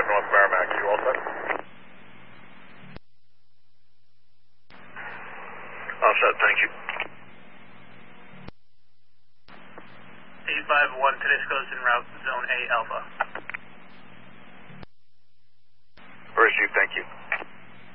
North Merrimack, you all set? All set, thank you. 851, Tedesco's en route, zone A Alpha.